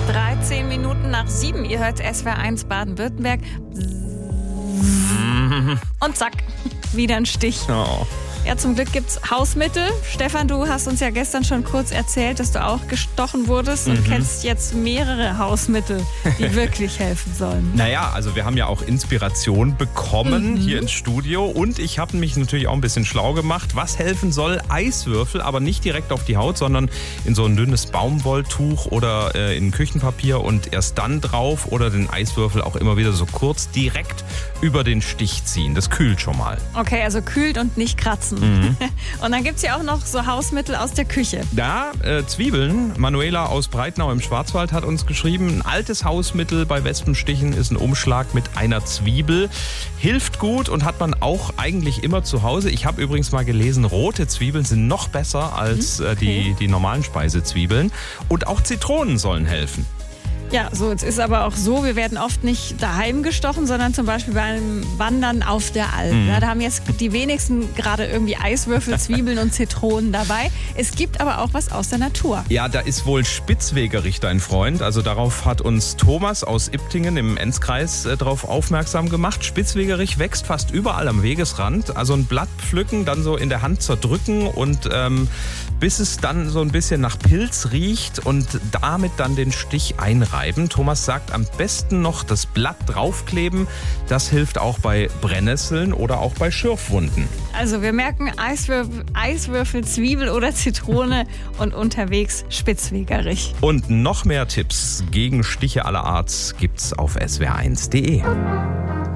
13 Minuten nach 7. Ihr hört SWR1 Baden-Württemberg. Und zack, wieder ein Stich. Oh. Ja, zum Glück gibt's Hausmittel. Stefan, du hast uns ja gestern schon kurz erzählt, dass du auch gestochen wurdest und kennst jetzt mehrere Hausmittel, die wirklich helfen sollen. Naja, also wir haben ja auch Inspiration bekommen hier ins Studio und ich habe mich natürlich auch ein bisschen schlau gemacht, was helfen soll. Eiswürfel, aber nicht direkt auf die Haut, sondern in so ein dünnes Baumwolltuch oder in Küchenpapier und erst dann drauf oder den Eiswürfel auch immer wieder so kurz direkt über den Stich ziehen. Das kühlt schon mal. Okay, also kühlt und nicht kratzen. Und dann gibt's ja auch noch so Hausmittel aus der Küche. Da, Zwiebeln. Manuela aus Breitnau im Schwarzwald hat uns geschrieben, ein altes Hausmittel bei Wespenstichen ist ein Umschlag mit einer Zwiebel. Hilft gut und hat man auch eigentlich immer zu Hause. Ich habe übrigens mal gelesen, rote Zwiebeln sind noch besser als die normalen Speisezwiebeln. Und auch Zitronen sollen helfen. Ja, so, es ist aber auch so, wir werden oft nicht daheim gestochen, sondern zum Beispiel beim Wandern auf der Alp. Ja, da haben jetzt die wenigsten gerade irgendwie Eiswürfel, Zwiebeln und Zitronen dabei. Es gibt aber auch was aus der Natur. Ja, da ist wohl Spitzwegerich dein Freund. Also darauf hat uns Thomas aus Iptingen im Enzkreis darauf aufmerksam gemacht. Spitzwegerich wächst fast überall am Wegesrand. Also ein Blatt pflücken, dann so in der Hand zerdrücken und bis es dann so ein bisschen nach Pilz riecht und damit dann den Stich einreiben. Thomas sagt, am besten noch das Blatt draufkleben. Das hilft auch bei Brennnesseln oder auch bei Schürfwunden. Also wir merken Eiswürfel, Zwiebel oder Zitrone und unterwegs Spitzwegerich. Und noch mehr Tipps gegen Stiche aller Art gibt's auf swr1.de.